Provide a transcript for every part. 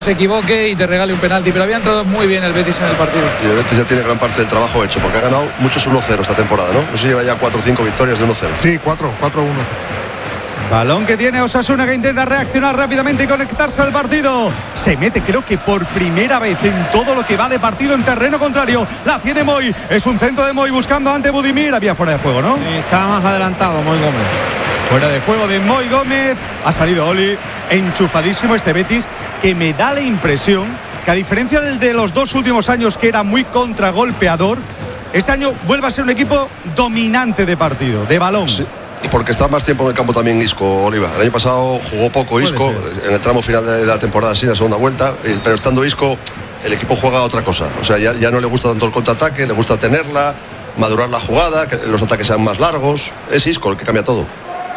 se equivoque y te regale un penalti, pero había entrado muy bien el Betis en el partido. Y el Betis ya tiene gran parte del trabajo hecho, porque ha ganado muchos 1-0 esta temporada, ¿no? No sé si lleva ya 4 o 5 victorias de 1-0. Sí, 4-1. Balón que tiene Osasuna, que intenta reaccionar rápidamente y conectarse al partido. Se mete, creo que por primera vez en todo lo que va de partido en terreno contrario. La tiene Moy, es un centro de Moy buscando ante Budimir. Había fuera de juego, ¿no? Está más adelantado Moy Gómez. Fuera de juego de Moy Gómez. Ha salido Oli, enchufadísimo este Betis, que me da la impresión que, a diferencia del de los 2 últimos años, que era muy contragolpeador, este año vuelve a ser un equipo dominante de partido, de balón. Sí. Y porque está más tiempo en el campo también Isco, Oliva. El año pasado jugó poco Isco en el tramo final de la temporada, sí, en la segunda vuelta, pero estando Isco, el equipo juega a otra cosa. O sea, ya no le gusta tanto el contraataque, le gusta tenerla, madurar la jugada, que los ataques sean más largos. Es Isco el que cambia todo.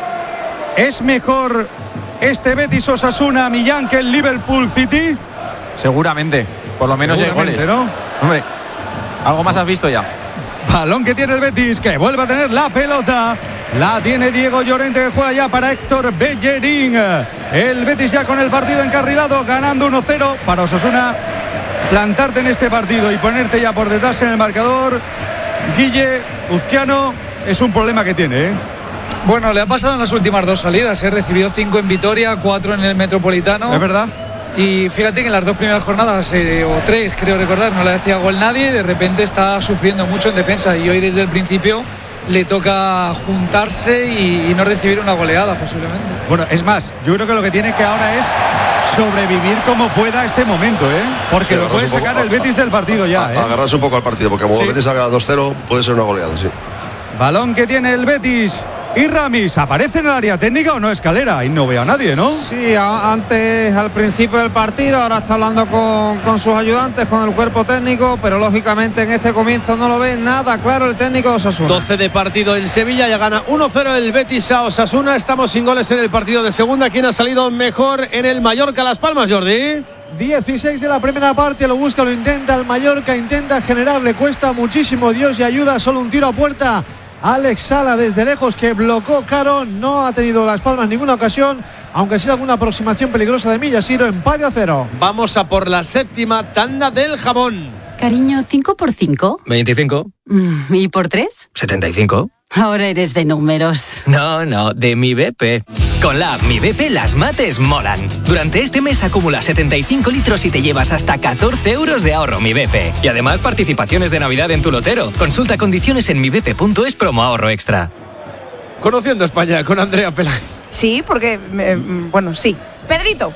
¿Es mejor este Betis Osasuna, Millán, que el Liverpool City? Seguramente, por lo menos hay goles, ¿no? Hombre, algo más has visto ya. Balón que tiene el Betis, que vuelve a tener la pelota. La tiene Diego Llorente, que juega ya para Héctor Bellerín. El Betis ya con el partido encarrilado, ganando 1-0. Para Osasuna, plantarte en este partido y ponerte ya por detrás en el marcador, Guille Uzquiano, es un problema que tiene, ¿eh? Bueno, le ha pasado en las últimas 2 salidas, recibió 5 en Vitoria, 4 en el Metropolitano. Es verdad. Y fíjate que en las 2 primeras jornadas, o 3 creo recordar, no le hacía gol nadie. De repente está sufriendo mucho en defensa y hoy desde el principio le toca juntarse y no recibir una goleada posiblemente. Bueno, es más, yo creo que lo que tiene que ahora es sobrevivir como pueda este momento, ¿eh? Porque lo puede sacar el Betis del partido ya, ¿eh? Agarrarse un poco al partido, porque como el Betis haga 2-0 puede ser una goleada, sí. Balón que tiene el Betis. Y Ramis, ¿aparece en el área técnica o no? Escalera, y no veo a nadie, ¿no? Sí, antes, al principio del partido, ahora está hablando con sus ayudantes, con el cuerpo técnico, pero lógicamente en este comienzo no lo ve nada claro el técnico de Osasuna. 12 de partido en Sevilla, ya gana 1-0 el Betis a Osasuna. Estamos sin goles en el partido de segunda. ¿Quién ha salido mejor en el Mallorca Las Palmas, Jordi? 16 de la primera parte, lo busca, lo intenta el Mallorca, intenta generar, le cuesta muchísimo, Dios y ayuda, solo un tiro a puerta. Alex Sala desde lejos, que bloqueó Caro, no ha tenido Las Palmas ninguna ocasión, aunque sí alguna aproximación peligrosa de Millasiro. Empate a 0. Vamos a por la 7ª tanda del jamón. Cariño, 5 por 5. 25. ¿Y por 3? 75. Ahora eres de números. No, de Mi BP. Con la app Mi BP las mates molan. Durante este mes acumula 75 litros y te llevas hasta 14 euros de ahorro Mi BP. Y además participaciones de Navidad en tu lotero. Consulta condiciones en mibp.es promo ahorro extra. Conociendo España con Andrea Peláez. Sí, porque, bueno, sí. Pedrito.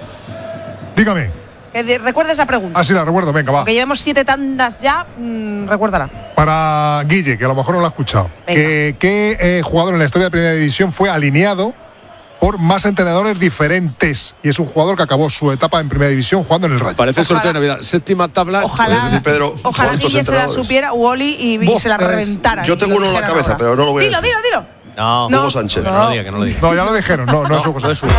Dígame. Recuerda esa pregunta. Ah, sí, la recuerdo, venga, va. Que llevemos 7 tandas ya, recuérdala. Para Guille, que a lo mejor no lo ha escuchado. ¿Qué jugador en la historia de Primera División fue alineado por más entrenadores diferentes? Y es un jugador que acabó su etapa en Primera División jugando en el Rayo. Parece sorteo de Navidad. 7ª tabla. Ojalá, Pedro, ojalá Guille se la supiera, Wally, y se la reventara. Yo tengo uno en la cabeza, pero no lo voy a decir. Dilo. No, Hugo Sánchez. Que no lo diga, que no lo diga. No, ya lo dijeron, no es Hugo Sánchez.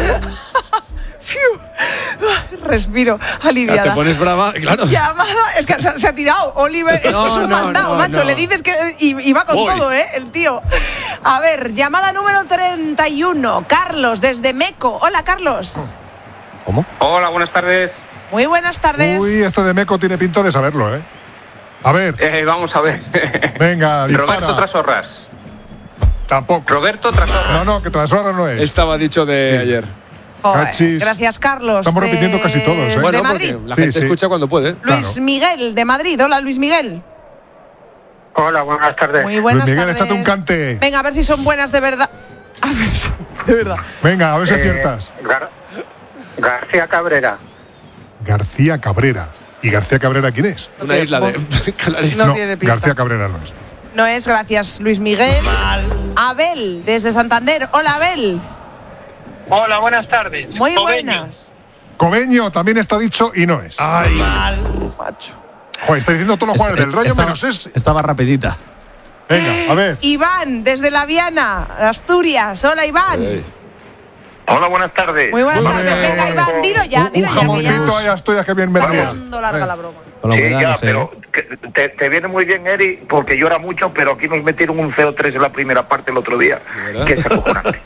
Respiro, aliviada. Ya te pones brava, claro. Llamada, es que se ha tirado, Oliver, es que es un mandado, macho. Le dices que y va con todo, el tío. A ver, llamada número 31, Carlos, desde Meco. Hola, Carlos. ¿Cómo? Hola, buenas tardes. Muy buenas tardes. Uy, esto de Meco tiene pinta de saberlo, ¿eh? A ver. Vamos a ver. Venga, dispara. Roberto Trasorras. Tampoco. Roberto Trasorras. No, que Trasorras no es. Estaba dicho de ayer. Gracias, Carlos. Estamos repitiendo casi todos, ¿eh? Bueno, de Madrid. La gente escucha cuando puede. Luis Miguel, de Madrid. Hola, Luis Miguel. Hola, buenas tardes. Muy buenas Luis Miguel, tardes. échate un cante. Venga, a ver si son buenas de verdad. A ver si, de verdad. Venga, a ver si aciertas. García Cabrera. García Cabrera. ¿Y García Cabrera quién es? Una isla de Canarias. No tiene pinta. García Cabrera no es. No es, gracias, Luis Miguel. Abel, desde Santander. Hola, Abel. Hola, buenas tardes. Muy buenas. Cobeño también está dicho y no es. Ay, macho. Joder, está diciendo todos los jugadores del Rayo menos ese. Estaba rapidita. Venga, a ver. Iván, desde La Viana, Asturias. Hola, Iván. Hola, buenas tardes. Muy buenas tardes. Venga, Iván, dilo ya. Un jamoncito hay Asturias que bien vendría. Está larga la broma. Sí, ya, pero te viene muy bien, Eri, porque llora mucho, pero aquí nos metieron un 0-3 en la primera parte el otro día, que es acojonante.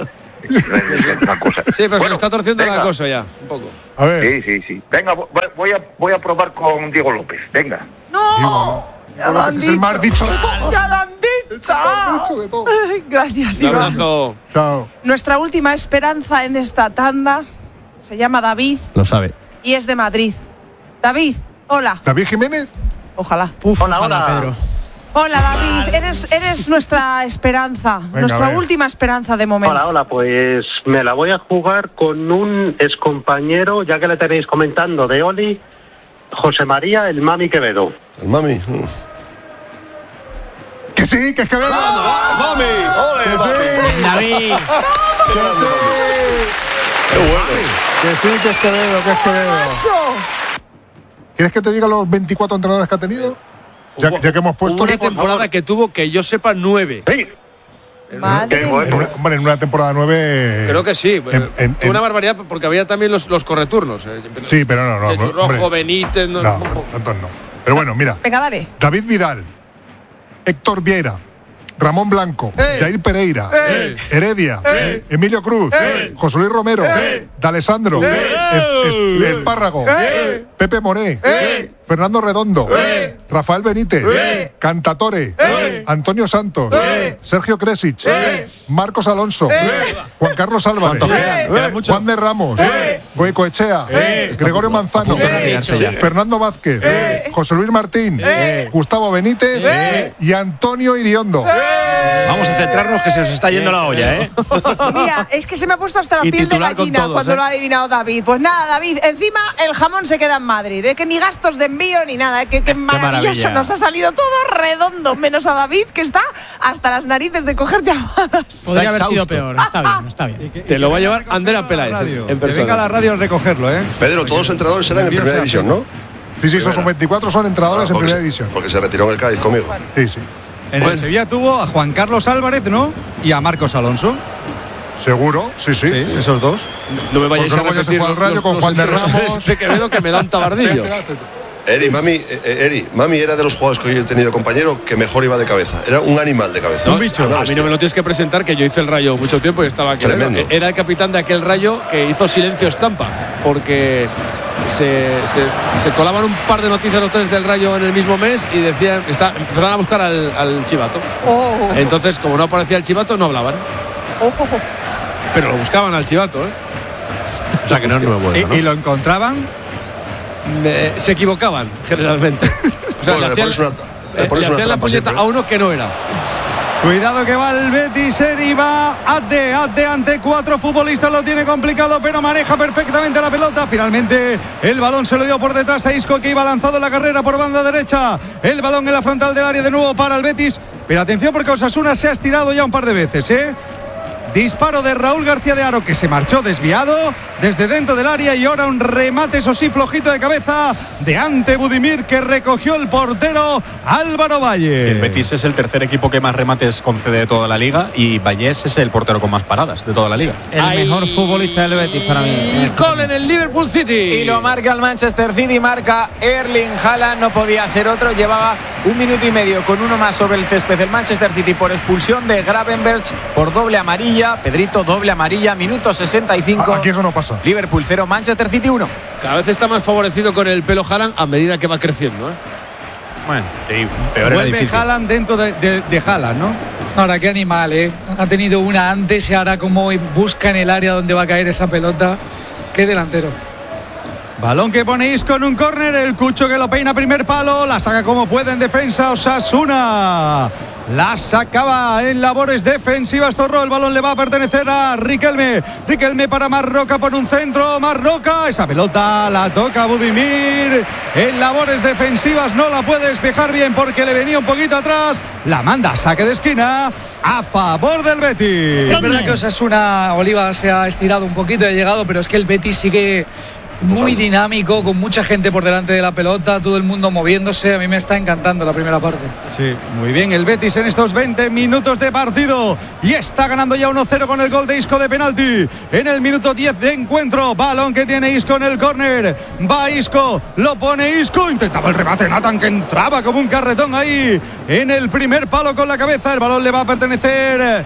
Una cosa. Sí, pero se le está torciendo venga. la cosa ya, un poco. A ver. Sí. Venga, voy a probar con Diego López. Venga. ¡No! Ya lo han Es el más dicho. dicho de todo. ¡Ya lo han dicho! Gracias, Un Iván. abrazo. Chao. Nuestra última esperanza en esta tanda se llama David Lo sabe. y es de Madrid. David, hola. ¿David Jiménez? Ojalá. Hola, Pedro. Hola, David. Eres nuestra esperanza, nuestra última esperanza de momento. Hola, pues me la voy a jugar con un excompañero, ya que le tenéis comentando, de Oli, José María, el Mami Quevedo. El Mami. Que sí, que es Quevedo. ¡Mami! ¡Ole, Mami! David. ¡Qué bueno! Que sí, que es Quevedo, que es Quevedo. ¿Quieres que te diga los 24 entrenadores que ha tenido? Ya que hemos puesto... Hubo una temporada que tuvo, que yo sepa, 9. Madre mía. Hombre, en una temporada 9... Creo que sí. Fue una barbaridad porque había también los correturnos. Sí, pero no. Chechu Rojo, hombre. Benítez... No, tantos no. Pero bueno, mira. Venga, dale. David Vidal, Héctor Vieira, Ramón Blanco, Jair Pereira, Heredia, Emilio Cruz, José Luis Romero, D'Alessandro, Espárrago, Pepe Moré, Fernando Redondo, Rafael Benítez, Cantatore, Antonio Santos, Sergio Kresic, Marcos Alonso, Juan Carlos Álvarez, Juan de Ramos, Goicoechea, Gregorio Manzano, Fernando Vázquez, José Luis Martín, Gustavo Benítez y Antonio Iriondo. Vamos a centrarnos que se nos está yendo la olla, ¿eh? Mira, es que se me ha puesto hasta la Y piel de titular con gallina todos, cuando ¿eh? lo ha adivinado David. Pues nada, David, encima el jamón se queda en Madrid, que ni gastos de envío ni nada, que maravilloso, maravilla. nos ha salido todo redondo, menos a David, que está hasta las narices de coger llamadas. Podría haber sido peor. Está bien. Te lo va a llevar Andrea Peláez en Que persona. venga a la radio a recogerlo, ¿eh? Pedro, todos los entrenadores serán en primera división, ¿no? Sí, esos son 24, son entrenadores en primera división. Porque se retiró en el Cádiz conmigo. Sí. En el Sevilla tuvo a Juan Carlos Álvarez, ¿no? Y a Marcos Alonso. Seguro, sí. Sí, esos dos. No me vayáis a Porque luego ya se repetir fue al Rayo con Juan de Ramos. de Quevedo que me dan tabardillo. Mami era de los jugadores que yo he tenido compañero que mejor iba de cabeza. Era un animal de cabeza. No, a mí no me lo tienes que presentar, que yo hice el Rayo mucho tiempo y estaba aquí. Tremendo. Era el capitán de aquel Rayo que hizo silencio estampa, porque se colaban un par de noticias los tres del Rayo en el mismo mes y decían, empezaron a buscar al Chivato. Entonces, como no aparecía el Chivato, no hablaban. Pero lo buscaban al Chivato, ¿eh? O sea que no es nuevo. ¿no? ¿Y lo encontraban? Se equivocaban, generalmente. O sea, Bueno, le hacían la puñeta a uno que no era. Cuidado que va el Betis, Eri va Ade ante 4 futbolistas, lo tiene complicado, pero maneja perfectamente la pelota. Finalmente el balón se lo dio por detrás a Isco, que iba lanzado en la carrera por banda derecha. El balón en la frontal del área de nuevo para el Betis, pero atención porque Osasuna se ha estirado ya un par de veces, ¿eh? Disparo de Raúl García de Haro, que se marchó desviado desde dentro del área, y ahora un remate, eso sí, flojito de cabeza de Ante Budimir, que recogió el portero Álvaro Valle. El Betis es el tercer equipo que más remates concede de toda la liga y Vallés es el portero con más paradas de toda la liga. El mejor futbolista del Betis para mí. El gol en el Liverpool City. Y lo marca el Manchester City, marca Erling Haaland, no podía ser otro, llevaba 1 minuto y medio con uno más sobre el césped del Manchester City por expulsión de Gravenberch por doble amarilla. Pedrito, doble amarilla, minuto 65. Aquí eso no pasa. Liverpool 0, Manchester City 1. Cada vez está más favorecido con el pelo Haaland a medida que va creciendo, ¿eh? Bueno, sí, peor era Vuelve difícil. Haaland dentro de Haaland, ¿no? Ahora, qué animal, ¿eh? Ha tenido una antes y ahora como busca en el área donde va a caer esa pelota. Qué delantero. Balón que pone Isco en un córner, el Cucho que lo peina primer palo, la saca como puede en defensa Osasuna. La sacaba en labores defensivas Zorro, el balón le va a pertenecer a Riquelme para Marroca por un centro, Marroca, esa pelota la toca Budimir, en labores defensivas no la puede despejar bien porque le venía un poquito atrás, la manda a saque de esquina a favor del Betis. Es verdad que Osasuna, Oliva se ha estirado un poquito, ha llegado, pero es que el Betis sigue muy dinámico, con mucha gente por delante de la pelota, todo el mundo moviéndose. A mí me está encantando la primera parte. Sí, muy bien el Betis en estos 20 minutos de partido y está ganando ya 1-0 con el gol de Isco de penalti en el minuto 10 de encuentro. Balón que tiene Isco en el córner, va Isco, lo pone Isco, intentaba el remate Nathan, que entraba como un carretón ahí en el primer palo con la cabeza. El balón le va a pertenecer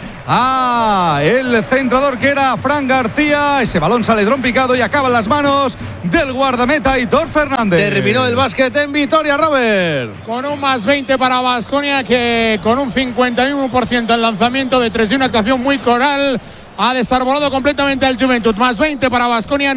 a el centrador, que era Fran García. Ese balón sale trompicado y acaba en las manos del guardameta Aitor Fernández. Terminó el básquet en Vitoria, Robert. Con un más 20 para Baskonia, que con un 51% en lanzamiento de 3 y una actuación muy coral ha desarbolado completamente al Juventud. Más 20 para Baskonia,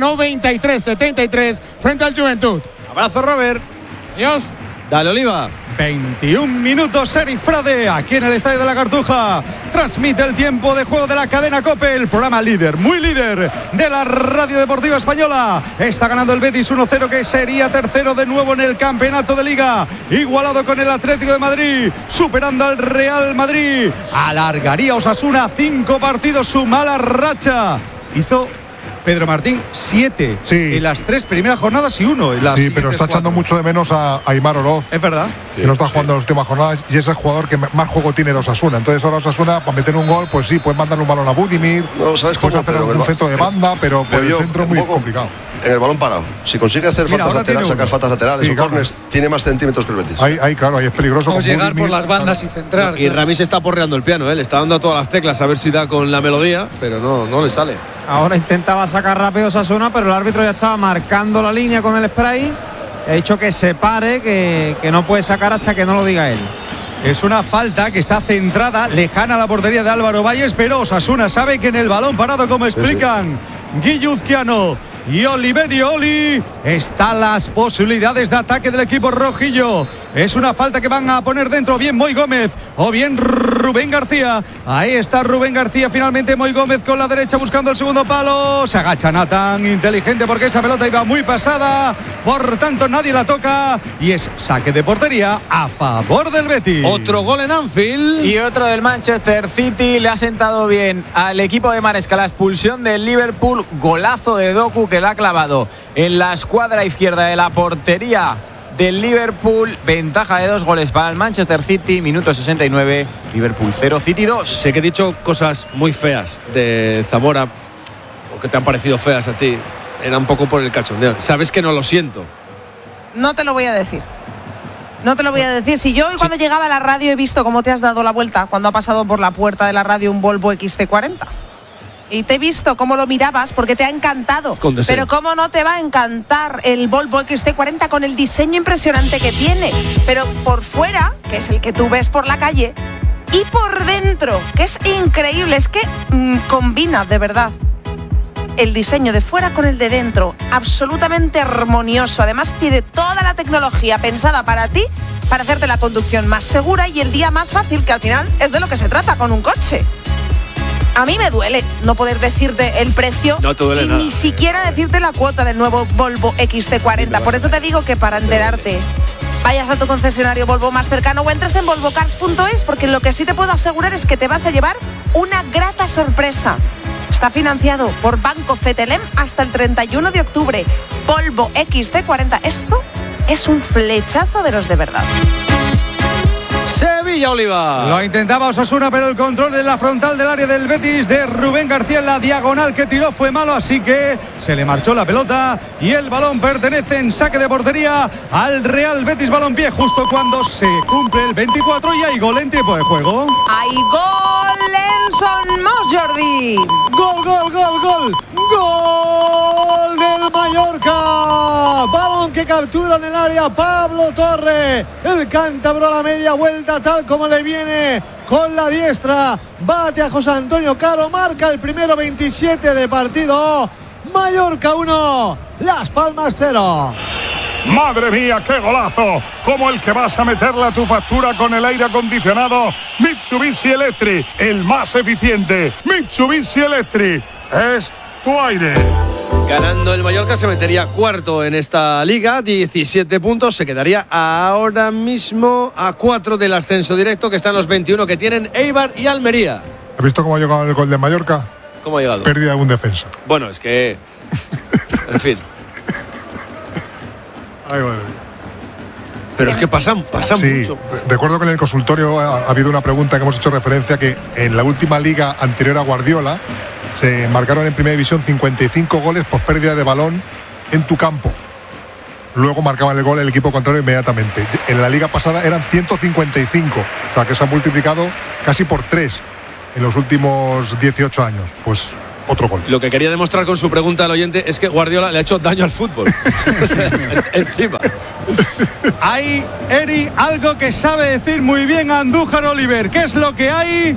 93-73 frente al Juventud. Abrazo, Robert. Adiós. Dale, Oliva. 21 minutos, Eric Frade, aquí en el Estadio de la Cartuja. Transmite el tiempo de juego de la cadena COPE, el programa líder, muy líder de la Radio Deportiva Española. Está ganando el Betis 1-0, que sería tercero de nuevo en el campeonato de Liga, igualado con el Atlético de Madrid, superando al Real Madrid. Alargaría Osasuna 5 partidos su mala racha. Hizo Pedro Martín 7 en las 3 primeras jornadas y 1 en las. Sí, pero está echando mucho de menos a Aimar Oroz. Es verdad. Que no está jugando en las últimas jornadas y es el jugador que más juego tiene de Osasuna. Entonces ahora Osasuna, para meter un gol, pues sí, puedes mandarle un balón a Budimir. No, ¿sabes cómo? Puedes hacer un centro de banda, pero por el centro es muy complicado. En el balón parado, si consigue hacer faltas laterales, sacar faltas laterales sí, o corners, tiene más centímetros que el Betis. Ahí claro, ahí es peligroso. Vamos a llegar por las bandas y centrar. Y Rami se está porreando el piano, le está dando a todas las teclas a ver si da con la melodía, pero no le sale. Ahora intentaba sacar rápido Osasuna, pero el árbitro ya estaba marcando la línea con el spray. Ha dicho que se pare, que no puede sacar hasta que no lo diga él. Es una falta que está centrada, lejana a la portería de Álvaro Valles, pero Osasuna sabe que en el balón parado, como explican Guilluzquiano y Oliverio Oli, están las posibilidades de ataque del equipo rojillo. Es una falta que van a poner dentro, bien Moy Gómez o bien Rubén García. Ahí está Rubén García, finalmente Moy Gómez con la derecha buscando el segundo palo. Se agacha Nathan, inteligente, porque esa pelota iba muy pasada, por tanto nadie la toca y es saque de portería a favor del Betis. Otro gol en Anfield y otro del Manchester City. Le ha sentado bien al equipo de Maresca la expulsión del Liverpool. Golazo de Doku que la ha clavado en la escuadra izquierda de la portería del Liverpool. Ventaja de 2 goles para el Manchester City. Minuto 69, Liverpool 0, City 2. Sé que he dicho cosas muy feas de Zamora, o que te han parecido feas a ti. Era un poco por el cachondeo. Sabes que no lo siento. No te lo voy a decir. No te lo voy a decir. Si yo hoy cuando llegaba a la radio he visto cómo te has dado la vuelta cuando ha pasado por la puerta de la radio un Volvo XC40. Y te he visto cómo lo mirabas porque te ha encantado. Pero cómo no te va a encantar el Volvo XC40 con el diseño impresionante que tiene. Pero por fuera, que es el que tú ves por la calle, y por dentro, que es increíble, es que combina de verdad el diseño de fuera con el de dentro, absolutamente armonioso. Además tiene toda la tecnología pensada para ti, para hacerte la conducción más segura y el día más fácil, que al final es de lo que se trata con un coche. A mí me duele no poder decirte el precio, no te duele y nada. Ni siquiera decirte la cuota del nuevo Volvo XC40. Por eso te digo que para enterarte, vayas a tu concesionario Volvo más cercano o entres en volvocars.es, porque lo que sí te puedo asegurar es que te vas a llevar una grata sorpresa. Está financiado por Banco CTLM hasta el 31 de octubre. Volvo XC40. Esto es un flechazo de los de verdad. Sevilla, Oliva. Lo intentaba Osasuna, pero el control de la frontal del área del Betis de Rubén García en la diagonal que tiró fue malo, así que se le marchó la pelota y el balón pertenece en saque de portería al Real Betis Balompié, justo cuando se cumple el 24 y hay gol en tiempo de juego. ¡Hay gol en Son Mos, Jordi! ¡Gol, gol, gol, gol! ¡Gol del Mallorca! Balón que captura en el área Pablo Torre. El cántabro a la media vuelta, tal como le viene con la diestra. Bate a José Antonio Caro, marca el primero, 27 de partido. Mallorca 1, Las Palmas 0. ¡Madre mía, qué golazo! Como el que vas a meterle a tu factura con el aire acondicionado Mitsubishi Electric, el más eficiente. Mitsubishi Electric es tu aire. Ganando el Mallorca se metería cuarto en esta liga, 17 puntos, se quedaría ahora mismo a 4 del ascenso directo, que están los 21 que tienen Eibar y Almería. ¿Has visto cómo ha llegado el gol de Mallorca? ¿Cómo ha llegado? Pérdida de un defensa. Bueno, es que... en fin. Ay, madre mía. Pero es que pasan sí, mucho. Recuerdo que en el consultorio ha habido una pregunta que hemos hecho referencia que en la última liga anterior a Guardiola se marcaron en primera división 55 goles por pérdida de balón en tu campo. Luego marcaban el gol el equipo contrario inmediatamente. En la liga pasada eran 155, o sea que se ha multiplicado casi por 3 en los últimos 18 años. Pues otro gol. Lo que quería demostrar con su pregunta al oyente es que Guardiola le ha hecho daño al fútbol. O sea, encima. Hay, Eri, algo que sabe decir muy bien Andújar Oliver. ¿Qué es lo que hay?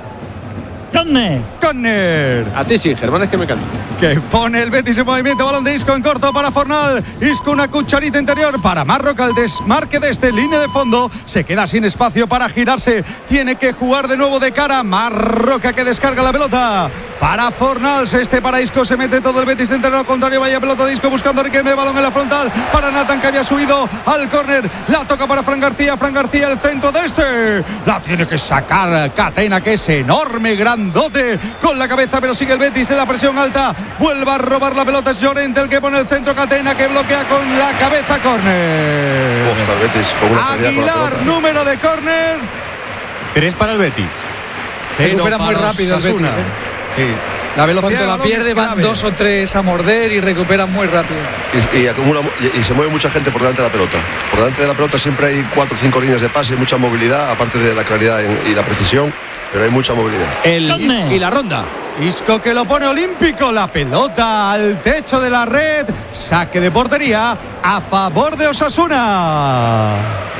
Córner. A ti sí, Germán, es que me encanta. Que pone el Betis en movimiento, balón de Isco en corto para Fornal. Isco una cucharita interior para Marroca, el desmarque de este línea de fondo. Se queda sin espacio para girarse. Tiene que jugar de nuevo de cara. Marroca que descarga la pelota para Fornals. Para Isco se mete todo el Betis en terreno contrario. Vaya pelota de Isco buscando a Riquelme, balón en la frontal para Nathan que había subido al córner. La toca para Fran García. Fran García el centro de la tiene que sacar Catena, que es enorme, grandote con la cabeza, pero sigue el Betis en la presión alta. Vuelve a robar la pelota, es Llorente el que pone el centro. Catena que bloquea con la cabeza, córner. Está el Betis con una Aguilar, número de córner. 3 para el Betis. Recupera muy rápido el Betis. Sí. La velocidad cuando la pierde van 2 o 3 a morder y recupera muy rápido. Y se mueve mucha gente por delante de la pelota. Por delante de la pelota siempre hay 4 o 5 líneas de pase, mucha movilidad, aparte de la claridad y la precisión, pero hay mucha movilidad. Y la ronda. Isco que lo pone olímpico, la pelota al techo de la red, saque de portería a favor de Osasuna.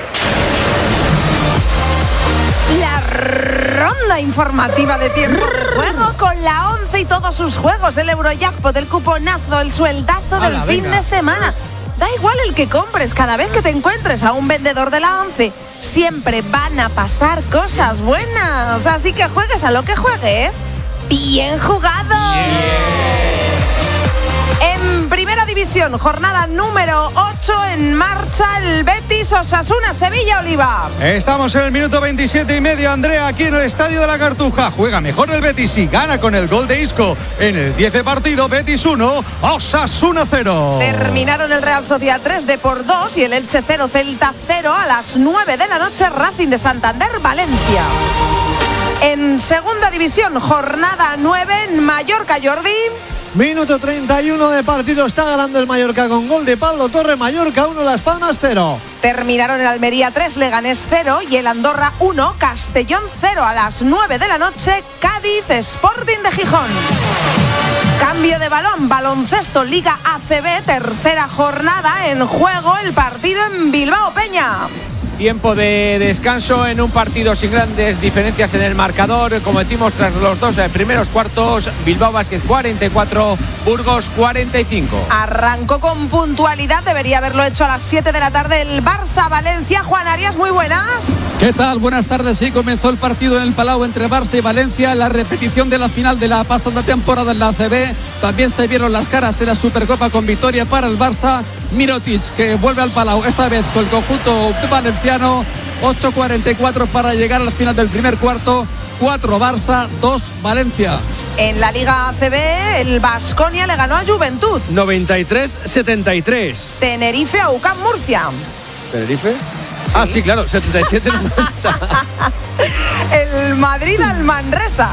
La ronda informativa de tiempo de juego con la 11 y todos sus juegos, el Eurojackpot, el cuponazo, el sueldazo del fin de semana. Da igual el que compres, cada vez que te encuentres a un vendedor de la 11, siempre van a pasar cosas buenas. Así que juegues a lo que juegues, bien jugado. En primera división, jornada número 8, en marcha el Betis Osasuna Sevilla Oliva. Estamos en el minuto 27:30, Andrea, aquí en el Estadio de la Cartuja. Juega mejor el Betis y gana con el gol de Isco. En el 10 partido, Betis 1, Osasuna 0. Terminaron el Real Sociedad 3-2 y el Elche 0, Celta 0 a las 9 de la noche, Racing de Santander, Valencia. En segunda división, jornada 9, en Mallorca, Jordi. Minuto 31 de partido, está ganando el Mallorca con gol de Pablo Torre. Mallorca 1, Las Palmas 0. Terminaron el Almería 3, Leganés 0 y el Andorra 1, Castellón 0 a las 9 de la noche, Cádiz Sporting de Gijón. Cambio de balón, baloncesto, Liga ACB, tercera jornada, en juego el partido en Bilbao Peña. Tiempo de descanso en un partido sin grandes diferencias en el marcador. Como decimos, tras los 2 primeros cuartos, Bilbao Basket 44, Burgos 45. Arrancó con puntualidad, debería haberlo hecho a las 7 de la tarde el Barça Valencia. Juan Arias, muy buenas. ¿Qué tal? Buenas tardes. Sí, comenzó el partido en el Palau entre Barça y Valencia, la repetición de la final de la pasada temporada en la ACB. También se vieron las caras de la Supercopa con victoria para el Barça. Mirotic, que vuelve al Palau, esta vez con el conjunto valenciano. 8:44 para llegar al final del primer cuarto. 4 Barça, 2 Valencia. En la Liga ACB, el Baskonia le ganó a Juventud 93-73. Tenerife a UCAM Murcia. ¿Tenerife? Ah, sí, claro, 77-90. El Madrid al Manresa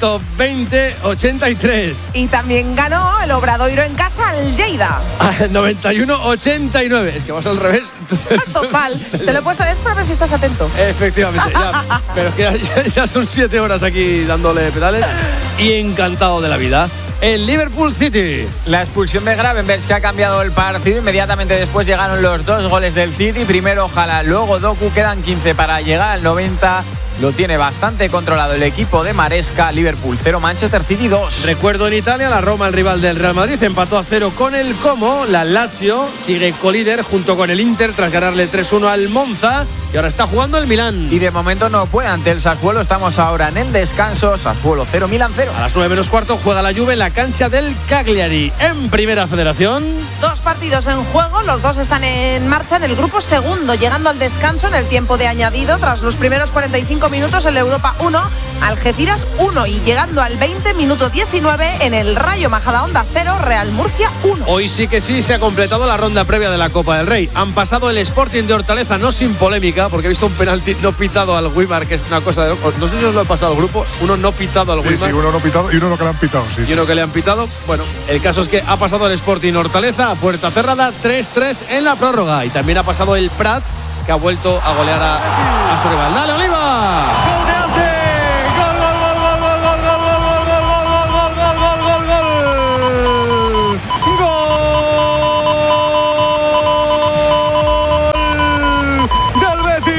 120-83. Y también ganó el Obradoiro en casa al Lleida 91-89. Es que vas al revés. Total, te lo he puesto, es para ver si estás atento. Efectivamente, ya, pero es que ya son 7 horas aquí dándole pedales y encantado de la vida. El Liverpool City. La expulsión de Gravenberch, que ha cambiado el partido. Inmediatamente después llegaron los 2 goles del City. Primero Haaland, luego Doku. Quedan 15 para llegar al 90. Lo tiene bastante controlado el equipo de Maresca. Liverpool 0, Manchester City 2. Recuerdo en Italia, la Roma, el rival del Real Madrid, empató a 0 con el Como. La Lazio sigue colíder junto con el Inter tras ganarle 3-1 al Monza. Y ahora está jugando el Milán. Y de momento no puede ante el Sassuolo. Estamos ahora en el descanso. Sassuolo 0, Milán 0. A las 9:15 juega la Juve en la cancha del Cagliari. En Primera Federación. 2 partidos en juego. Los 2 están en marcha en el grupo segundo, llegando al descanso en el tiempo de añadido tras los primeros 45 5 minutos en la Europa 1, Algeciras 1 y llegando al 20 minuto 19 en el Rayo Majadahonda 0, Real Murcia 1. Hoy sí que sí se ha completado la ronda previa de la Copa del Rey. Han pasado el Sporting de Hortaleza, no sin polémica, porque he visto un penalti no pitado al Weimar, que es una cosa de locos. No sé si os lo he pasado al grupo, uno no pitado al Weimar. Sí, uno no pitado y uno que le han pitado. Sí. Y uno que le han pitado. Bueno, el caso es que ha pasado el Sporting Hortaleza a puerta cerrada, 3-3 en la prórroga. Y también ha pasado el Prat, que ha vuelto a golear a su rival. ¡Dale, Oliva! ¡Gol de Ante! ¡Gol, gol, gol, gol, gol, gol, gol, gol, gol, gol, gol, gol, gol, gol! ¡Gol del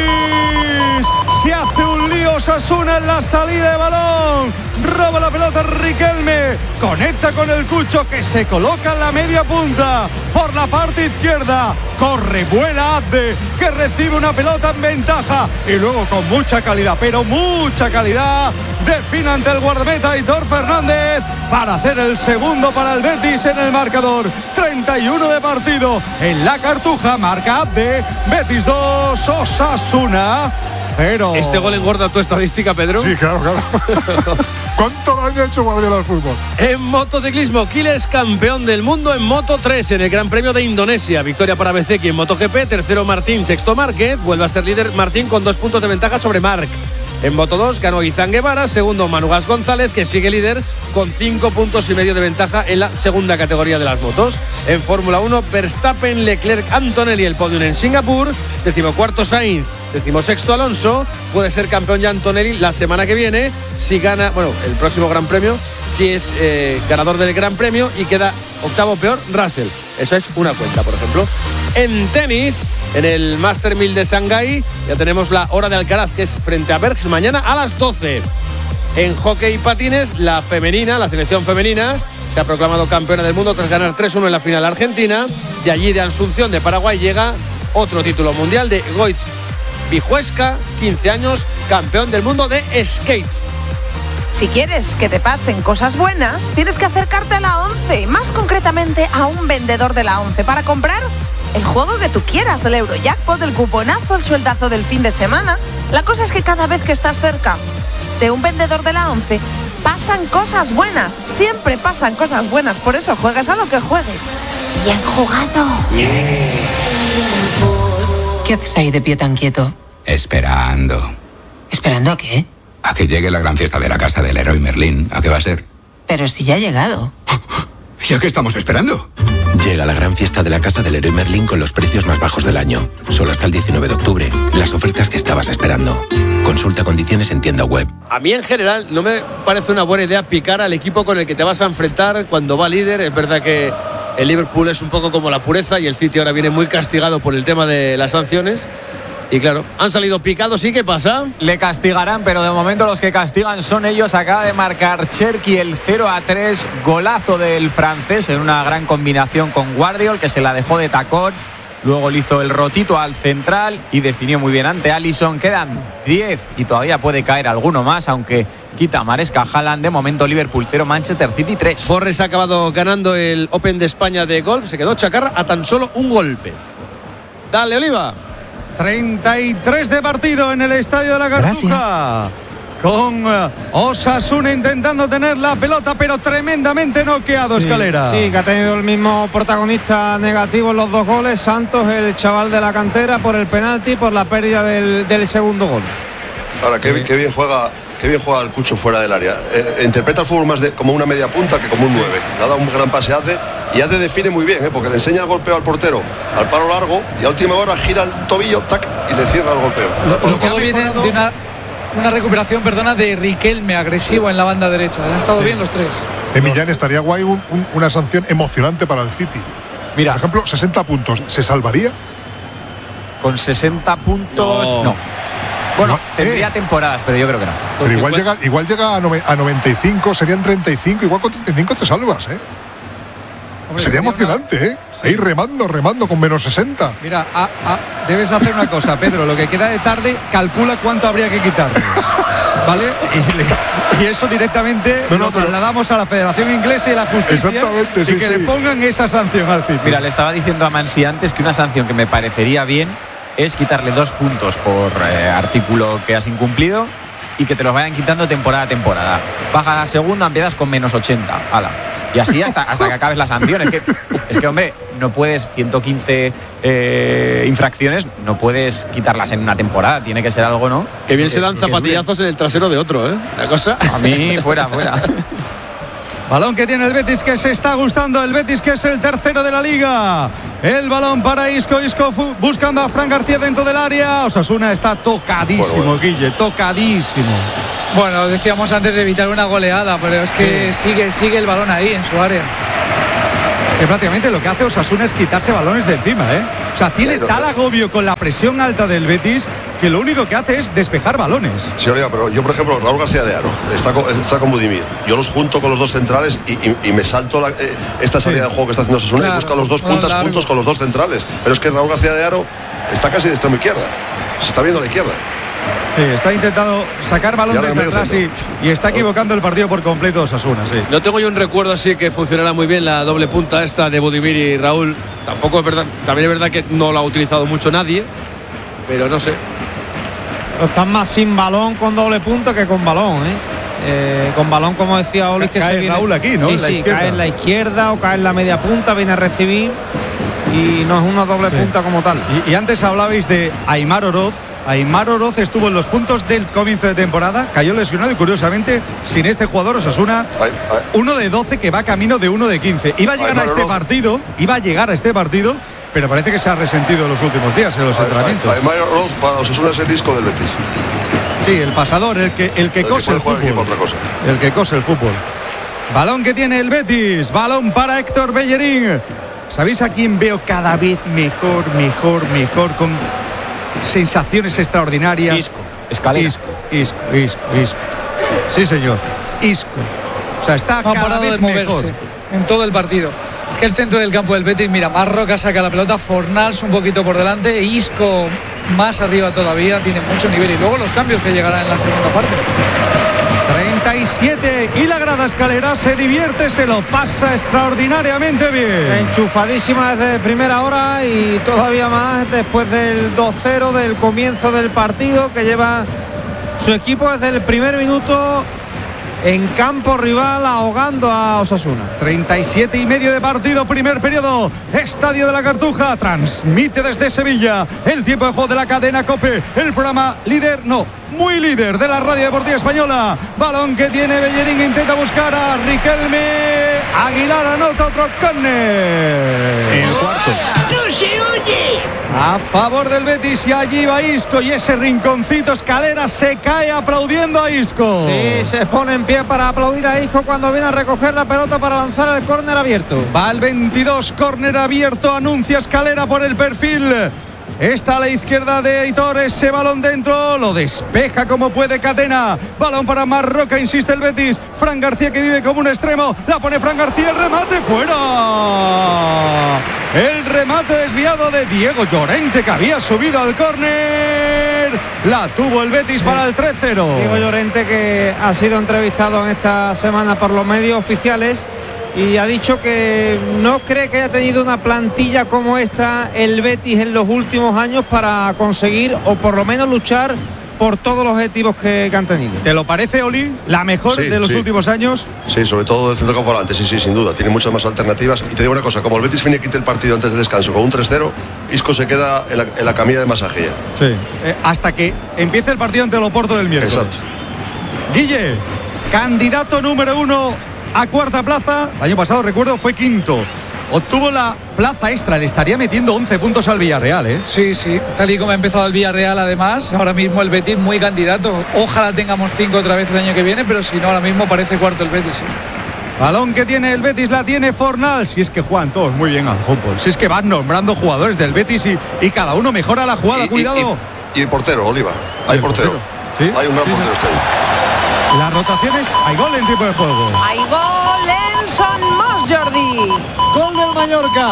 Betis! Se hace un lío Osasuna en la salida de balón. Roba la pelota Riquelme, conecta con el Cucho que se coloca en la media punta por la parte izquierda, corre, vuela Abde que recibe una pelota en ventaja y luego con mucha calidad, pero mucha calidad, define ante el guardameta Aitor Fernández para hacer el segundo para el Betis en el marcador. 31 de partido en la Cartuja, marca Abde, Betis 2, Osasuna. Pero ¿este gol engorda tu estadística, Pedro? Sí, claro. ¿Cuánto daño ha hecho Guardiola al fútbol? En motociclismo, Quiles campeón del mundo en Moto 3 en el Gran Premio de Indonesia. Victoria para Bezzecchi en MotoGP, tercero Martín, sexto Márquez. Vuelve a ser líder Martín con 2 puntos de ventaja sobre Marc. En Moto 2 ganó Izan Guevara, segundo Manu Gas González, que sigue líder con 5 puntos y medio de ventaja en la segunda categoría de las motos. En Fórmula 1, Verstappen, Leclerc, Antonelli el podium en Singapur, 14º Sainz, 16º Alonso. Puede ser campeón ya Antonelli la semana que viene si gana, el próximo Gran Premio, si es ganador del Gran Premio, y queda octavo peor Russell. Eso es una cuenta, por ejemplo. En tenis, en el Master 1000 de Shanghái, ya tenemos la hora de Alcaraz, que es frente a Bergs mañana a las 12. En hockey y patines, la selección femenina, se ha proclamado campeona del mundo tras ganar 3-1 en la final argentina. De allí, de Asunción, de Paraguay, llega otro título mundial de Goitz Vijuesca, 15 años, campeón del mundo de skate. Si quieres que te pasen cosas buenas, tienes que acercarte a la 11, más concretamente a un vendedor de la 11 para comprar el juego que tú quieras, el Eurojackpot, el cuponazo, el sueldazo del fin de semana. La cosa es que cada vez que estás cerca de un vendedor de la 11, pasan cosas buenas, siempre pasan cosas buenas, por eso juegas a lo que juegues. Bien jugado. ¿Qué haces ahí de pie tan quieto? Esperando. ¿Esperando a qué? A que llegue la gran fiesta de la casa del Leroy Merlin. ¿A qué va a ser? Pero si ya ha llegado. ¿Y a qué estamos esperando? Llega la gran fiesta de la casa del Leroy Merlin con los precios más bajos del año. Solo hasta el 19 de octubre. Las ofertas que estabas esperando. Consulta condiciones en tienda web. A mí en general no me parece una buena idea picar al equipo con el que te vas a enfrentar cuando va líder. Es verdad que el Liverpool es un poco como la pureza y el City ahora viene muy castigado por el tema de las sanciones. Y claro, han salido picados, ¿y qué pasa? Le castigarán, pero de momento los que castigan son ellos. Acaba de marcar Cherki el 0-3, golazo del francés en una gran combinación con Guardiol, que se la dejó de tacón. Luego le hizo el rotito al central y definió muy bien ante Alisson. Quedan 10 y todavía puede caer alguno más, aunque quita Maresca Haaland. De momento Liverpool 0, Manchester City 3. Forres ha acabado ganando el Open de España de golf. Se quedó Chacarra a tan solo un golpe. Dale, Oliva. 33 de partido en el Estadio de la Cartuja. Con Osasuna intentando tener la pelota, pero tremendamente noqueado, Escalera. Sí, que ha tenido el mismo protagonista negativo en los 2 goles. Santos, el chaval de la cantera, por el penalti, por la pérdida del segundo gol. Ahora, qué bien juega el Cucho fuera del área. Interpreta el fútbol más como una media punta que como un 9. Le ha dado un gran pase a Adde, y Adde define muy bien, porque le enseña el golpeo al portero al palo largo y a última hora gira el tobillo, tac, y le cierra el golpeo. Todo viene de una recuperación, de Riquelme agresivo en la banda derecha. Han estado bien los tres. De Millán estaría guay una sanción emocionante para el City. Mira, por ejemplo, 60 puntos. ¿Se salvaría? Con 60 puntos, no. Bueno, tendría temporadas, pero yo creo que no. Pero igual llega a 95, serían 35. Igual con 35 te salvas, Hombre, sería emocionante, Sí. Ahí remando con menos 60. Mira, debes hacer una cosa, Pedro. Lo que queda de tarde, calcula cuánto habría que quitar. ¿Vale? Y eso directamente lo trasladamos a la Federación Inglesa y la Justicia. Exactamente, y que le pongan esa sanción al City. Mira, le estaba diciendo a Mansi antes que una sanción que me parecería bien es quitarle 2 puntos por artículo que has incumplido y que te los vayan quitando temporada a temporada. Bajas a segunda, empiezas con menos 80. ¡Hala! Y así hasta que acabes la sanción. Es que, hombre, no puedes 115 infracciones, no puedes quitarlas en una temporada. Tiene que ser algo, ¿no? Que bien se dan zapatillazos en el trasero de otro, ¿eh? La cosa. A mí, fuera. Balón que tiene el Betis, que se está gustando. El Betis, que es el tercero de la liga. El balón para Isco buscando a Fran García dentro del área. Osasuna está tocadísimo, Guille, tocadísimo. Bueno, decíamos antes de evitar una goleada, pero es que sigue el balón ahí en su área. Es que prácticamente lo que hace Osasuna es quitarse balones de encima, ¿eh? O sea, tiene tal agobio con la presión alta del Betis que lo único que hace es despejar balones. Sí, Oliva, pero yo, por ejemplo, Raúl García de Haro está con Budimir. Yo los junto con los dos centrales y me salto esta salida de juego que está haciendo Osasuna, y busca los dos puntas juntos con los dos centrales. Pero es que Raúl García de Haro está casi de extremo izquierda. Se está viendo a la izquierda. Sí, está intentando sacar balón desde atrás y está equivocando el partido por completo Osasuna, sí. No tengo yo un recuerdo así que funcionara muy bien la doble punta esta de Budimir y Raúl. Tampoco es verdad, también es verdad que no lo ha utilizado mucho nadie, pero no sé. Están más sin balón con doble punta que con balón, con balón, como decía Oli, que cae Raúl aquí, ¿no? Sí, cae en la izquierda o cae en la media punta, viene a recibir y no es una doble punta como tal. Y antes hablabais de Aimar Oroz. Aimar Oroz estuvo en los puntos del comienzo de temporada, cayó lesionado y curiosamente sin este jugador Osasuna 1 de 12 que va camino de 1 de 15. Iba a llegar a este partido, pero parece que se ha resentido en los últimos días en los entrenamientos. Aimar Oroz para Osasuna es el disco del Betis. Sí, el pasador, el que cose el fútbol. El que cose el fútbol. Balón que tiene el Betis, balón para Héctor Bellerín. ¿Sabéis a quién veo cada vez mejor, con sensaciones extraordinarias? Isco. Escalera. Isco. Sí, señor. Isco. O sea, está cada vez mejor en todo el partido. Es que el centro del campo del Betis, mira, Marroca saca la pelota, Fornals un poquito por delante, Isco más arriba todavía, tiene mucho nivel, y luego los cambios que llegarán en la segunda parte. 37 y la grada Escalera se divierte, se lo pasa extraordinariamente bien. Enchufadísima desde primera hora y todavía más después del 2-0 del comienzo del partido que lleva su equipo desde el primer minuto en campo rival ahogando a Osasuna. 37 y medio de partido, primer periodo. Estadio de la Cartuja transmite desde Sevilla el tiempo de juego de la cadena COPE, el programa muy líder de la radio deportiva española. Balón que tiene Bellerín, intenta buscar a Riquelme. Aguilar anota otro córner. El cuarto. ¡No se oye! A favor del Betis, y allí va Isco, y ese rinconcito Escalera se cae aplaudiendo a Isco. Sí, se pone en pie para aplaudir a Isco cuando viene a recoger la pelota para lanzar el córner abierto. Va el 22, córner abierto, anuncia Escalera por el perfil. Está a la izquierda de Aitor, ese balón dentro, lo despeja como puede Catena. Balón para Marroca, insiste el Betis. Fran García, que vive como un extremo, la pone Fran García, el remate fuera. El remate desviado de Diego Llorente, que había subido al córner. La tuvo el Betis para el 3-0. Diego Llorente, que ha sido entrevistado en esta semana por los medios oficiales y ha dicho que no cree que haya tenido una plantilla como esta el Betis en los últimos años para conseguir o por lo menos luchar por todos los objetivos que han tenido. ¿Te lo parece, Oli? ¿La mejor de los últimos años? Sí, sobre todo de centro campo adelante, sí, sin duda. Tiene muchas más alternativas. Y te digo una cosa, como el Betis finiquite el partido antes del descanso con un 3-0, Isco se queda en la camilla de masaje ya. Sí. Hasta que empiece el partido ante el Oporto del miércoles. Exacto. Guille, candidato número 1 a cuarta plaza. El año pasado, recuerdo, fue quinto. Obtuvo la plaza extra, le estaría metiendo 11 puntos al Villarreal, ¿eh? Sí, tal y como ha empezado el Villarreal, además, ahora mismo el Betis muy candidato. Ojalá tengamos 5 otra vez el año que viene, pero si no, ahora mismo parece cuarto el Betis, sí. Balón que tiene el Betis, la tiene Fornals. Si es que juegan todos muy bien al fútbol. Si es que van nombrando jugadores del Betis y cada uno mejora la jugada, cuidado. Y el portero, Oliva. Hay portero. ¿Sí? Hay un gran portero este año. Las rotaciones, hay gol en tiempo de juego. Hay gol en Son Mos, Jordi. Gol del Mallorca.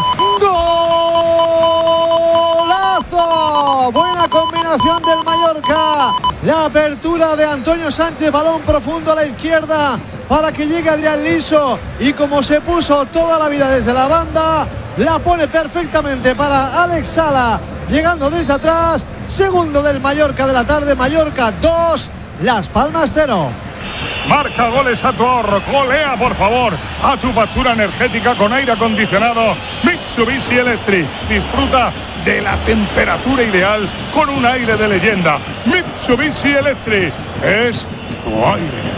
¡Golazo! Buena combinación del Mallorca. La apertura de Antonio Sánchez, balón profundo a la izquierda para que llegue Adrián Liso, y como se puso toda la vida desde la banda, la pone perfectamente para Alex Sala, llegando desde atrás. Segundo del Mallorca de la tarde. Mallorca 2, Las Palmas 0. Marca goles a tu ahorro, golea por favor a tu factura energética con aire acondicionado Mitsubishi Electric. Disfruta de la temperatura ideal con un aire de leyenda. Mitsubishi Electric es tu aire.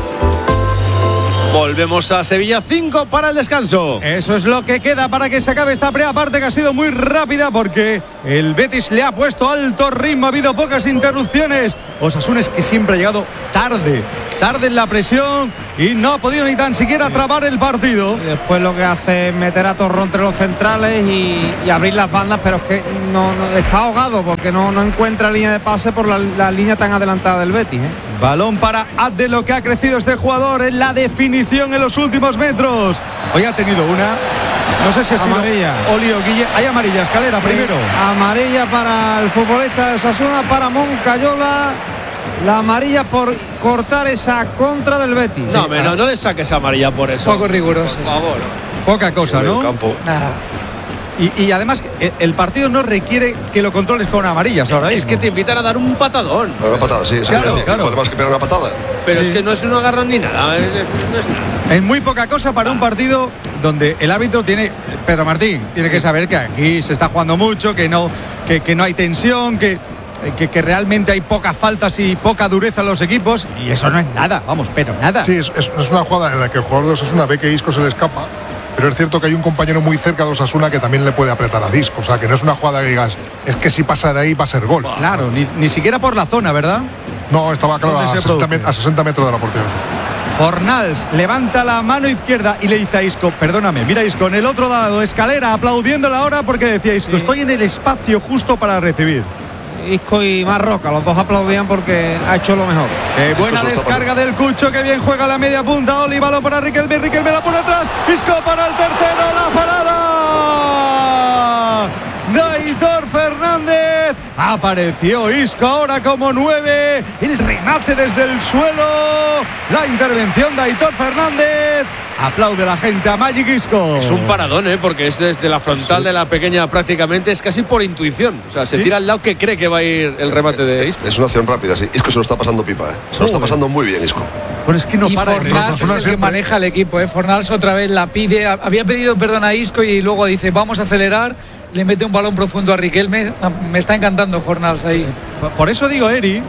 Volvemos a Sevilla, 5 para el descanso. Eso es lo que queda para que se acabe esta primera parte, que ha sido muy rápida porque el Betis le ha puesto alto ritmo, ha habido pocas interrupciones. Osasuna es que siempre ha llegado tarde en la presión y no ha podido ni tan siquiera trabar el partido. Y después lo que hace es meter a Torró entre los centrales y abrir las bandas, pero es que no está ahogado porque no encuentra línea de pase por la línea tan adelantada del Betis, ¿eh? Balón para Abde, lo que ha crecido este jugador en la definición en los últimos metros. Hoy ha tenido una, no sé si ha sido Oli o Guille. Hay amarilla, Escalera primero. Amarilla para el futbolista de Osasuna, para Moncayola. La amarilla por cortar esa contra del Betis. No le saques amarilla por eso. Poco riguroso. Por favor. Poca cosa, ¿no? Campo. Y además el partido no requiere que lo controles con amarillas ahora mismo. Es que te invitan a dar un patadón. Una patada, sí. Claro. Más que pegar una patada. Pero es que no es un agarrón ni nada. No es nada. Es muy poca cosa para un partido donde el árbitro Pedro Martín tiene que saber que aquí se está jugando mucho, que no hay tensión, que realmente hay pocas faltas y poca dureza en los equipos, y eso no es nada, pero nada. Sí, es una jugada en la que el jugador de Osasuna ve que Isco se le escapa, pero es cierto que hay un compañero muy cerca de Osasuna que también le puede apretar a Isco. O sea, que no es una jugada que digas, es que si pasa de ahí va a ser gol. Claro, ni siquiera por la zona, ¿verdad? No, estaba claro a 60 metros de la portería. Fornals levanta la mano izquierda y le dice a Isco, perdóname, mira Isco, en el otro lado, Escalera aplaudiéndole ahora porque decía Isco, estoy en el espacio justo para recibir. Isco y Marroca, los dos aplaudían porque ha hecho lo mejor. Buena descarga del Cucho, que bien juega la media punta. Oli, balón para Riquelme la pone atrás. Isco para el tercero, la parada. Aitor Fernández. Apareció Isco ahora como 9. El remate desde el suelo. La intervención de Aitor Fernández. Aplaude la gente a Magic Isco. Es un paradón, porque es desde la frontal de la pequeña prácticamente, es casi por intuición. O sea, se tira al lado que cree que va a ir el remate de Isco. Es una acción rápida, sí. Isco se lo está pasando pipa, Se lo está pasando muy bien, Isco. Bueno, es que no para. Fornals es el que maneja el equipo, Fornals otra vez la pide. Había pedido perdón a Isco y luego dice, vamos a acelerar. Le mete un balón profundo a Riquelme. Me está encantando Fornals ahí. Por eso digo, Eri,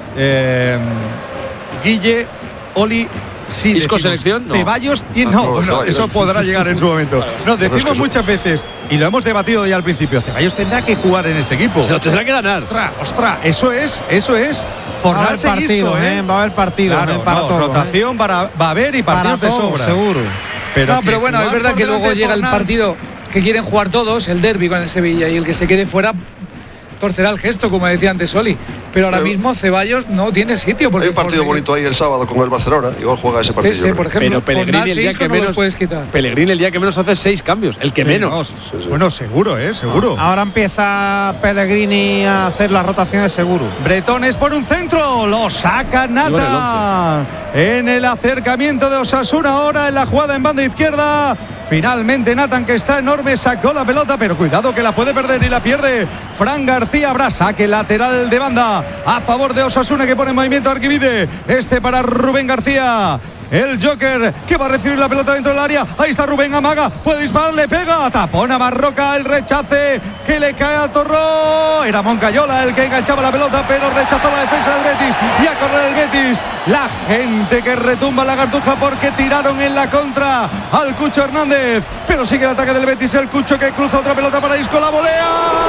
Guille, Oli. Sí, ¿Isco selección? No. Ceballos tiene. No, eso podrá llegar en su momento. No, decimos muchas veces, y lo hemos debatido ya al principio, Ceballos tendrá que jugar en este equipo. Se lo tendrá que ganar. Ostras, eso es. Fornals va a haber partido, va a haber partido. Claro, para todo, rotación va a haber y partidos de sobra. Seguro. Pero bueno, es verdad que luego llega el partido que quieren jugar todos, el derbi con el Sevilla, y el que se quede fuera torcerá el gesto, como decía antes Oli. Pero ahora mismo Ceballos no tiene sitio. Hay un partido bonito ahí el sábado con el Barcelona. Igual juega ese partido. Sí, por ejemplo, pero Pellegrini el día que menos puedes quitar. Pellegrini el día que menos hace 6 cambios. El que menos. Sí. Bueno, seguro, seguro. Ahora empieza Pellegrini a hacer las rotaciones seguro. Bretones por un centro. Lo saca Nata. En el acercamiento de Osasuna ahora en la jugada en banda izquierda. Finalmente Nathan, que está enorme, sacó la pelota, pero cuidado que la puede perder y la pierde. Fran García, habrá saque lateral de banda a favor de Osasuna, que pone en movimiento a Arquivide. Para Rubén García. El Joker, que va a recibir la pelota dentro del área. Ahí está Rubén, amaga, puede disparar, le pega, tapona Marroca, el rechace que le cae a Torró. Era Moncayola el que enganchaba la pelota, pero rechazó la defensa del Betis. Y a correr el Betis. La gente que retumba la Cartuja porque tiraron en la contra al Cucho Hernández. Pero sigue el ataque del Betis, el Cucho que cruza otra pelota para Isco, la volea.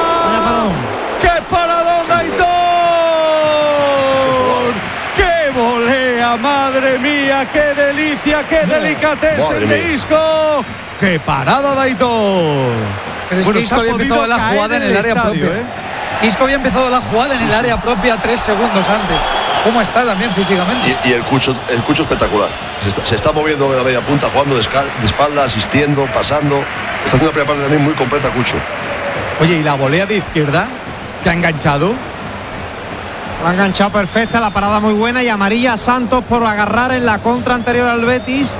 ¡Qué paradón, Aitor! ¡Qué volea, madre mía! ¡Qué delicia, qué delicatez de Isco! ¡Qué parada de Aitor! Pero es que Isco había empezado la jugada en el área propia. Isco había empezado la jugada en el área propia 3 segundos antes. ¿Cómo está también físicamente? Y el Cucho espectacular. Se está moviendo en la media punta, jugando de espalda, asistiendo, pasando. Está haciendo una primera parte también muy completa, Cucho. Oye, ¿y la volea de izquierda que ha enganchado? La enganchado perfecta, la parada muy buena y amarilla a Santos por agarrar en la contra anterior al Betis,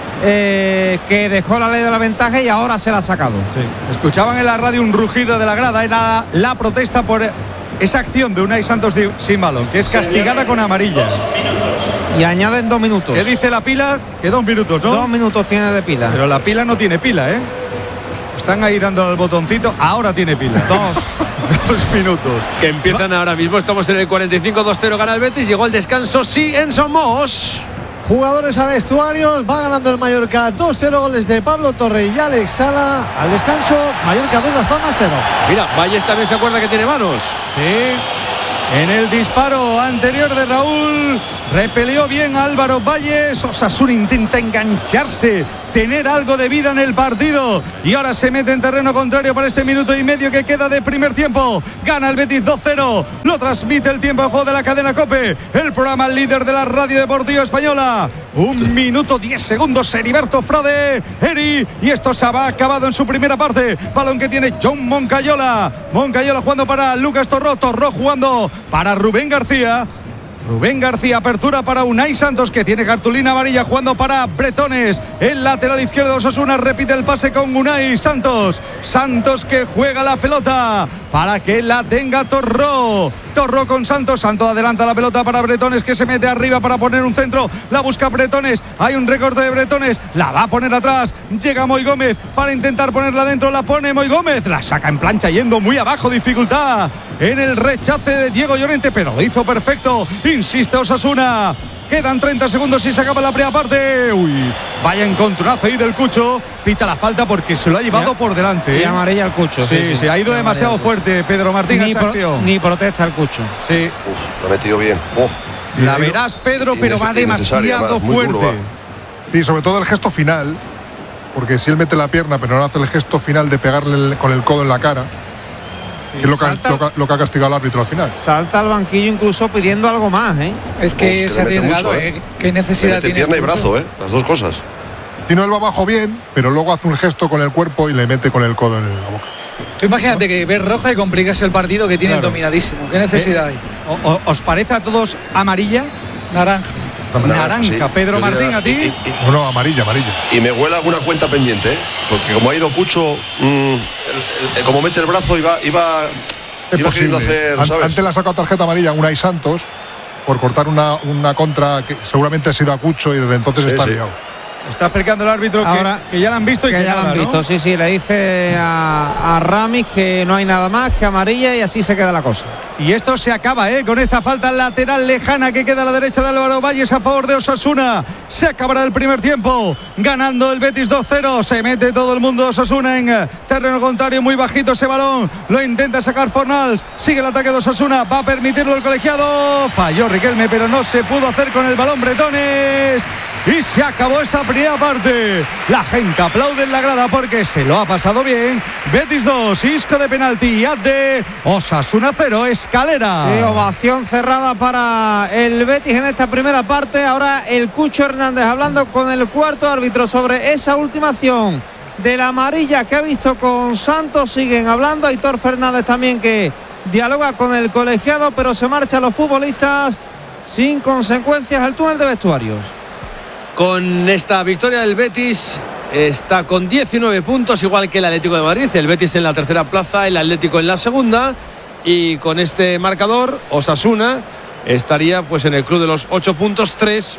que dejó la ley de la ventaja y ahora se la ha sacado. Sí. Escuchaban en la radio un rugido de la grada, era la protesta por esa acción de Unai Santos sin balón, que es castigada con amarilla. Y añaden 2 minutos. ¿Qué dice la pila? Que 2 minutos, ¿no? 2 minutos tiene de pila. Pero la pila no tiene pila, ¿eh? Están ahí dándole al botoncito, ahora tiene pila. 2 minutos. Que empiezan ahora mismo, estamos en el 45, 2-0 gana el Betis, llegó el descanso, sí, en Somos. Jugadores a vestuarios, va ganando el Mallorca 2-0, goles de Pablo Torre y Alex Sala. Al descanso, Mallorca 2, Las Palmas 0. Mira, Valles también se acuerda que tiene manos. Sí. En el disparo anterior de Raúl, repelió bien Álvaro Valles. Osasuna intenta engancharse, tener algo de vida en el partido. Y ahora se mete en terreno contrario para este minuto y medio que queda de primer tiempo. Gana el Betis 2-0. Lo transmite el tiempo de juego de la cadena COPE, el programa líder de la radio deportiva española. 1 minuto 10 segundos. Heriberto Frade, Eri. Y esto se ha acabado en su primera parte. Balón que tiene John Moncayola. Moncayola jugando para Lucas Torró. Torró jugando para Rubén García. Rubén García, apertura para Unai Santos, que tiene cartulina amarilla, jugando para Bretones. El lateral izquierdo de Osasuna repite el pase con Unai Santos. Santos que juega la pelota para que la tenga Torró. Torró con Santos. Santos adelanta la pelota para Bretones, que se mete arriba para poner un centro. La busca Bretones. Hay un recorte de Bretones. La va a poner atrás. Llega Moy Gómez para intentar ponerla dentro. La pone Moy Gómez. La saca en plancha yendo muy abajo. Dificultad en el rechace de Diego Llorente, pero lo hizo perfecto. Insiste Osasuna. Quedan 30 segundos y se acaba la primera parte. Uy, vaya encontronazo ahí del Cucho. Pita la falta porque se lo ha llevado por delante. Y amarilla al Cucho. Sí, ha ido demasiado fuerte Pedro Martín. Ni protesta al Cucho. Sí. Lo ha metido bien. La verás, Pedro, pero va demasiado fuerte. Sí, sobre todo el gesto final. Porque si él mete la pierna, pero no hace el gesto final de pegarle con el codo en la cara. Sí, que es lo que ha castigado el árbitro al final. Salta al banquillo incluso pidiendo algo más, ¿eh? Es que se ha arriesgado, mucho, ¿Qué necesidad tiene? Pierna y brazo, las dos cosas. Si no, él va abajo bien, pero luego hace un gesto con el cuerpo y le mete con el codo en la boca. Tú imagínate que ves roja y complicas el partido que tienes dominadísimo. ¿Qué necesidad hay? ¿Os parece a todos amarilla? Naranja. Sí. Pedro Martín, ¿a ti? No, amarilla. Y me huele alguna cuenta pendiente, porque como ha ido Cucho, como mete el brazo iba queriendo hacer, ¿sabes? Antes le ha sacado tarjeta amarilla a Unai Santos por cortar una contra que seguramente ha sido a Cucho y desde entonces está liado. Está explicando el árbitro ahora, que ya la han visto y que ya la han visto, ¿no? Sí, le dice a Ramis que no hay nada más que amarilla y así se queda la cosa. Y esto se acaba, con esta falta lateral lejana que queda a la derecha de Álvaro Valles a favor de Osasuna. Se acabará el primer tiempo, ganando el Betis 2-0. Se mete todo el mundo de Osasuna en terreno contrario, muy bajito ese balón. Lo intenta sacar Fornals, sigue el ataque de Osasuna, va a permitirlo el colegiado. Falló Riquelme, pero no se pudo hacer con el balón Bretones. Y se acabó esta primera parte. La gente aplaude en la grada porque se lo ha pasado bien. Betis 2, Isco de penalti, Adde, Osasuna 0, Escalera. Sí, ovación cerrada para el Betis en esta primera parte. Ahora el Cucho Hernández hablando con el cuarto árbitro sobre esa última acción de la amarilla que ha visto con Santos. Siguen hablando. Aitor Fernández también, que dialoga con el colegiado, pero se marchan los futbolistas sin consecuencias al túnel de vestuarios. Con esta victoria del Betis está con 19 puntos, igual que el Atlético de Madrid. El Betis en la tercera plaza, el Atlético en la segunda. Y con este marcador, Osasuna estaría pues en el club de los 8 puntos, 3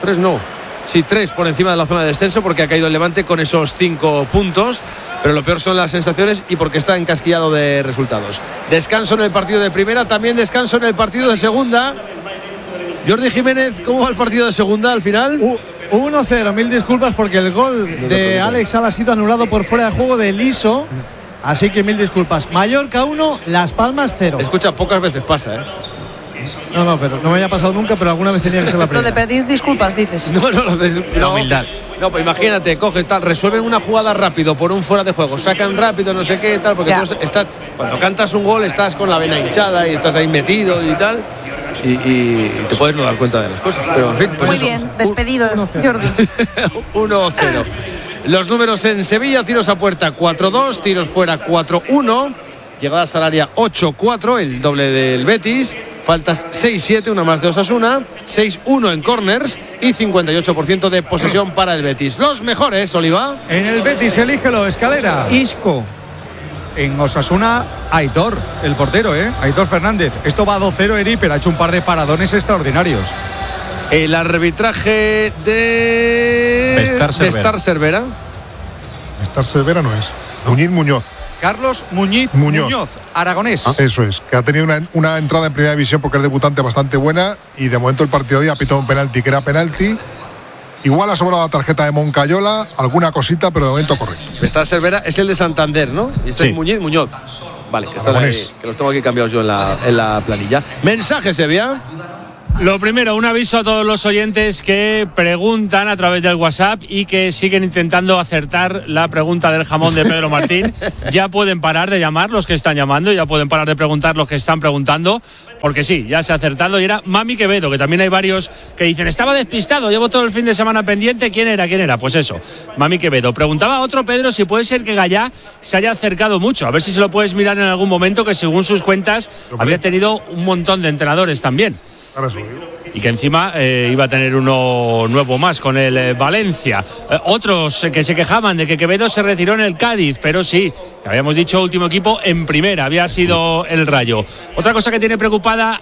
por encima de la zona de descenso, porque ha caído el Levante con esos 5 puntos. Pero lo peor son las sensaciones y porque está encasquillado de resultados. Descanso en el partido de primera, también descanso en el partido de segunda. Jordi Jiménez, ¿cómo va el partido de segunda al final? 1-0, mil disculpas porque el gol de Alex Sala ha sido anulado por fuera de juego de Liso, así que mil disculpas. Mallorca 1, Las Palmas 0. Escucha, pocas veces pasa, No, pero no me haya pasado nunca, pero alguna vez tenía que ser la primera. Lo de pedir disculpas, dices. La humildad. No, pues imagínate, coge tal, resuelven una jugada rápido por un fuera de juego, sacan rápido, no sé qué, tal, porque tú estás, cuando cantas un gol estás con la vena hinchada y estás ahí metido y tal. Y te puedes no dar cuenta de las cosas, pero en fin, pues muy bien, despedido Jordi. 1-0. Los números en Sevilla: tiros a puerta 4-2, tiros fuera 4-1, llegadas al área 8-4, el doble del Betis. faltas 6-7, una más de Osasuna, 6-1 en corners y 58% de posesión para el Betis. Los mejores, Oliva. En el Betis, elígelo, Escalera. Isco. En Osasuna, Aitor, el portero, Aitor Fernández. Esto va a 2-0, Eri, pero ha hecho un par de paradones extraordinarios. El arbitraje de Bestar Cervera. Bestar Cervera no es. Muñoz. Carlos Muñoz, aragonés. Eso es, que ha tenido una entrada en primera división porque es debutante bastante buena y de momento el partido de hoy ha pitado un penalti que era penalti. Igual ha sobrado la tarjeta de Moncayola, alguna cosita, pero de momento correcto. Bestar Cervera es el de Santander, ¿no? Y este es Muñoz. Vale, que están ahí, que los tengo aquí cambiados yo en la planilla. Mensaje, Sevilla. Lo primero, un aviso a todos los oyentes que preguntan a través del WhatsApp y que siguen intentando acertar la pregunta del jamón de Pedro Martín. Ya pueden parar de llamar los que están llamando, ya pueden parar de preguntar los que están preguntando, porque sí, ya se ha acertado y era Mami Quevedo, que también hay varios que dicen, estaba despistado, llevo todo el fin de semana pendiente, ¿quién era? Pues eso, Mami Quevedo. Preguntaba a otro Pedro si puede ser que Gallá se haya acercado mucho, a ver si se lo puedes mirar en algún momento, que según sus cuentas había tenido un montón de entrenadores también. Y que encima iba a tener uno nuevo más con el Valencia. Otros que se quejaban de que Quevedo se retiró en el Cádiz, pero sí, que habíamos dicho último equipo en primera, había sido el Rayo. Otra cosa que tiene preocupados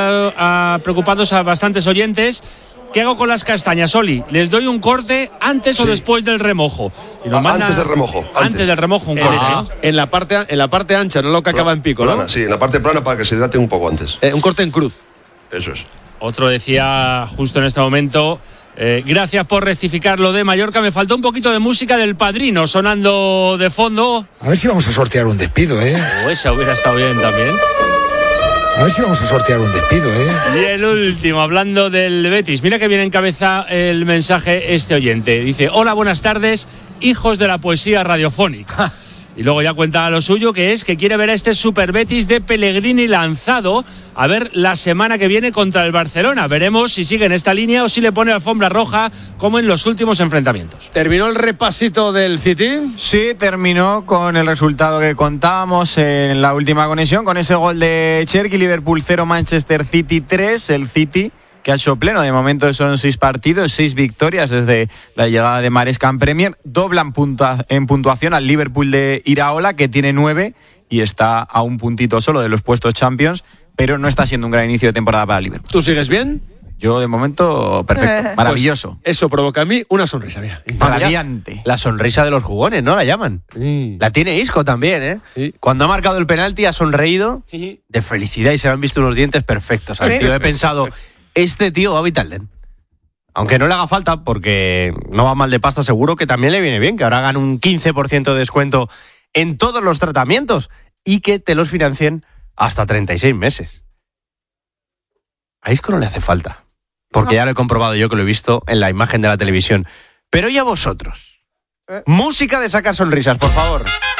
a bastantes oyentes: ¿qué hago con las castañas, Oli? ¿Les doy un corte antes o después del remojo? Y nos manda, antes del remojo. Antes del remojo, un corte, ¿no? En la parte ancha, no lo que acaba en pico, plana, ¿no? Sí, en la parte plana para que se hidrate un poco antes. Un corte en cruz. Eso es. Otro decía justo en este momento, gracias por rectificar lo de Mallorca, me faltó un poquito de música del Padrino sonando de fondo. A ver si vamos a sortear un despido, Esa hubiera estado bien también. A ver si vamos a sortear un despido, Y el último, hablando del Betis, mira que viene en cabeza el mensaje este oyente. Dice, hola, buenas tardes, hijos de la poesía radiofónica. Y luego ya cuenta lo suyo, que es que quiere ver a este Super Betis de Pellegrini lanzado a ver la semana que viene contra el Barcelona. Veremos si sigue en esta línea o si le pone alfombra roja como en los últimos enfrentamientos. ¿Terminó el repasito del City? Sí, terminó con el resultado que contábamos en la última conexión, con ese gol de Cherki, Liverpool 0, Manchester City 3, el City que ha hecho pleno. De momento son 6 partidos, 6 victorias desde la llegada de Maresca en Premier. Doblan en puntuación al Liverpool de Iraola, que tiene 9 y está a un puntito solo de los puestos Champions, pero no está siendo un gran inicio de temporada para Liverpool. ¿Tú sigues bien? Yo, de momento, perfecto, maravilloso. Pues eso provoca a mí una sonrisa, mira. Radiante. La sonrisa de los jugones, ¿no? La llaman. Sí. La tiene Isco también, ¿eh? Sí. Cuando ha marcado el penalti ha sonreído de felicidad y se le han visto unos dientes perfectos al tío. He pensado, este tío va a Vitalden. Aunque no le haga falta, porque no va mal de pasta, seguro que también le viene bien, que ahora hagan un 15% de descuento en todos los tratamientos y que te los financien hasta 36 meses. A Isco no le hace falta, porque ya lo he comprobado yo, que lo he visto en la imagen de la televisión. Pero ¿y a vosotros? Música de sacar sonrisas, por favor.